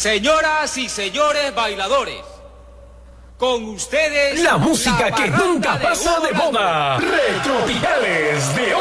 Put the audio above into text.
Señoras y señores bailadores, con ustedes la música que nunca pasa de moda. Retropicales de